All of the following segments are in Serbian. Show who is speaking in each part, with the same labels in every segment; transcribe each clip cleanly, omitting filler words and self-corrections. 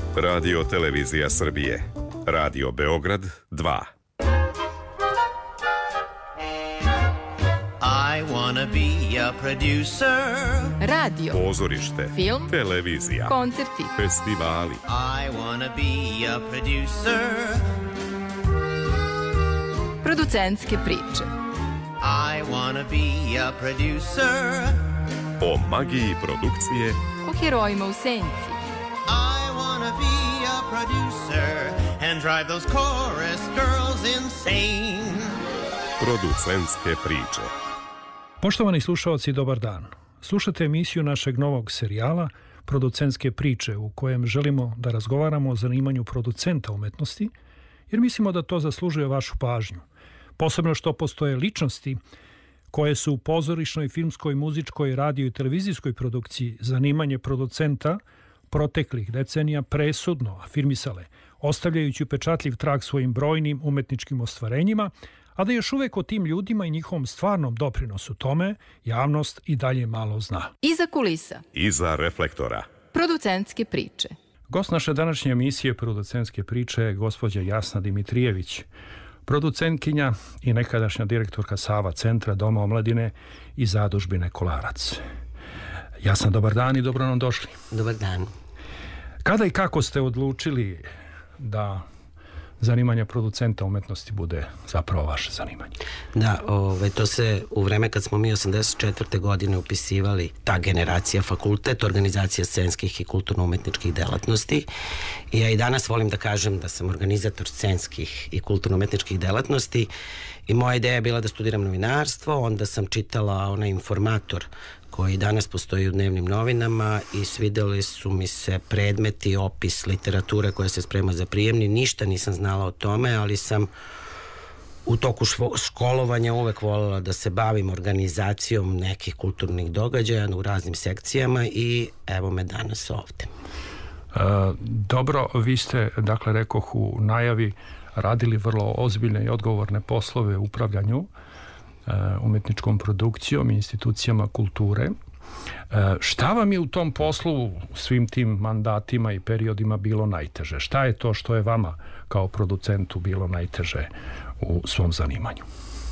Speaker 1: Radio Televizija Srbije. Radio Beograd 2.
Speaker 2: I wanna be a producer.
Speaker 3: Radio,
Speaker 1: Pozorište,
Speaker 3: film,
Speaker 1: televizija,
Speaker 3: koncerti,
Speaker 1: festivali.
Speaker 2: I wanna be a producer.
Speaker 3: Producentske priče.
Speaker 2: I wanna be a producer.
Speaker 1: O magiji produkcije,
Speaker 3: O herojima u senci.
Speaker 2: I wanna be a producer and drive those chorus girls insane.
Speaker 1: producentske priče.
Speaker 4: Poštovani slušaoci, dobar dan. Slušate emisiju našeg novog serijala Producentske priče, u kojem želimo da razgovaramo o zanimanju producenta umetnosti, jer mislimo da to zaslužuje vašu pažnju. Posebno što postoje ličnosti koje su u pozorišnoj, filmskoj, muzičkoj, radio i televizijskoj produkciji zanimanje producenta proteklih decenija presudno afirmisale, ostavljajući upečatljiv trag svojim brojnim umetničkim ostvarenjima, a da još uvek o tim ljudima i njihovom stvarnom doprinosu tome javnost i dalje malo zna.
Speaker 3: Iza kulisa.
Speaker 1: Iza reflektora.
Speaker 3: Producentske priče.
Speaker 4: Gost naše današnje emisije Producentske priče je gospođa Jasna Dimitrijević, producentkinja i nekadašnja direktorka Sava centra, Doma omladine i zadužbine Kolarac. Jasna, dobar dan i dobro nam došli.
Speaker 5: Dobar dan.
Speaker 4: Kada i kako ste odlučili da zanimanje producenta umetnosti bude zapravo vaše zanimanje?
Speaker 5: Da, to se u vreme kad smo mi 84. godine upisivali, ta generacija fakultet, organizacija scenskih i kulturno-umetničkih delatnosti. I ja i danas volim da kažem da sam organizator scenskih i kulturno-umetničkih delatnosti i moja ideja je bila da studiram novinarstvo, onda sam čitala onaj informator koji danas postoji u dnevnim novinama i svideli su mi se predmeti, opis literature koja se sprema za prijemni. Ništa nisam znala o tome, ali sam u toku školovanja uvek voljela da se bavim organizacijom nekih kulturnih događaja u raznim sekcijama i evo me danas ovde.
Speaker 4: Dobro, vi ste, dakle, rekoh u najavi, radili vrlo ozbiljne i odgovorne poslove u upravljanju umetničkom produkcijom i institucijama kulture. Šta vam je u tom poslu, svim tim mandatima i periodima bilo najteže? Šta je to što je vama kao producentu bilo najteže u svom zanimanju?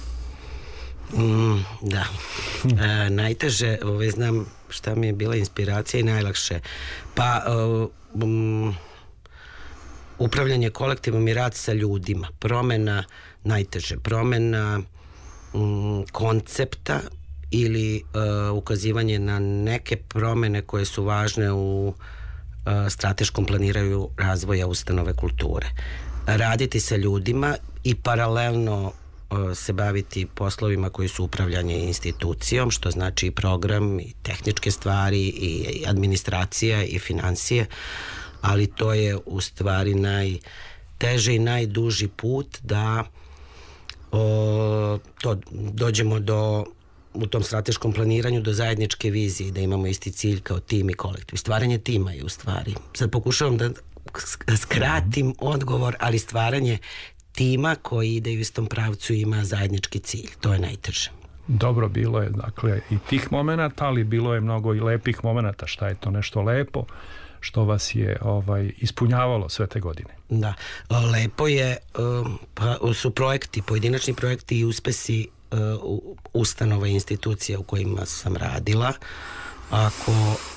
Speaker 5: Najteže, znam šta mi je bila inspiracija i najlakše. Pa upravljanje kolektivom i rad sa ljudima, promena najteže, promena koncepta ili ukazivanje na neke promene koje su važne u strateškom planiranju razvoja ustanove kulture. Raditi sa ljudima i paralelno se baviti poslovima koji su upravljanje institucijom, što znači i program, i tehničke stvari, i administracija, i financije, ali to je u stvari najteže i najduži put da dođemo u tom strateškom planiranju do zajedničke vizije, da imamo isti cilj kao tim i kolektiv. Stvaranje tima je u stvari. Sad pokušavam da skratim odgovor, ali stvaranje tima koji ide u istom pravcu i ima zajednički cilj. To je najteže.
Speaker 4: Dobro, bilo je, dakle, i tih momenata, ali bilo je mnogo i lepih momenata. Šta je to nešto lepo što vas je ispunjavalo sve te godine? Da,
Speaker 5: lepo je, su projekti, pojedinačni projekti i uspesi ustanova i institucija u kojima sam radila. Ako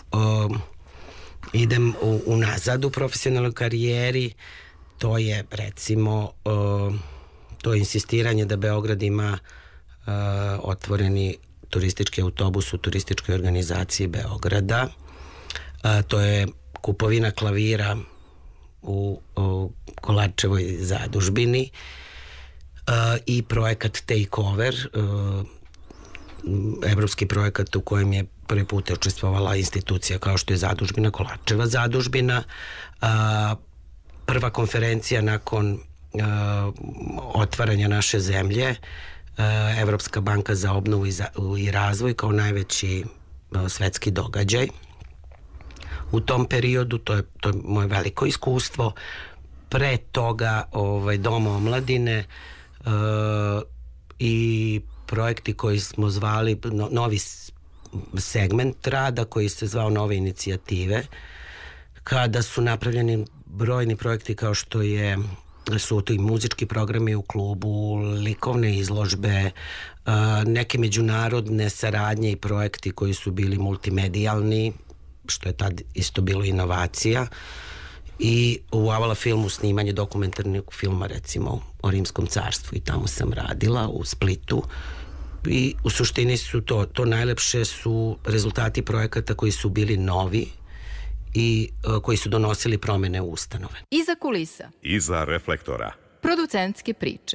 Speaker 5: idem unazad u profesionalnoj karijeri, to je recimo to insistiranje da Beograd ima otvoreni turistički autobus u turističkoj organizaciji Beograda. To je kupovina klavira u Kolarčevoj zadužbini i projekat Takeover, evropski projekat u kojem je prvi put učestvovala institucija kao što je zadužbina, Kolarčeva zadužbina. Prva konferencija nakon otvaranja naše zemlje, Evropska banka za obnovu i razvoj kao najveći svetski događaj. U tom periodu, to je moje veliko iskustvo. Pre toga Doma omladine i projekti koji smo zvali novi segment rada koji se zvao Nove inicijative, kada su napravljeni brojni projekti kao što su to i muzički programi u klubu, likovne izložbe, neke međunarodne saradnje i projekti koji su bili multimedijalni, što je tad isto bilo inovacija, i u Avala filmu snimanje dokumentarnog filma, recimo o Rimskom carstvu, i tamo sam radila u Splitu. I u suštini su to najlepše su rezultati projekata koji su bili novi i koji su donosili promene u ustanove.
Speaker 3: Iza kulisa.
Speaker 1: Iza reflektora.
Speaker 3: Producentske priče.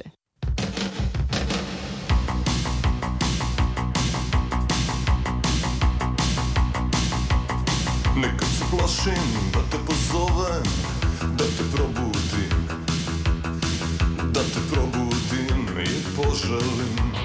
Speaker 6: Nekad se plašim da te pozovem, da te probudim i poželim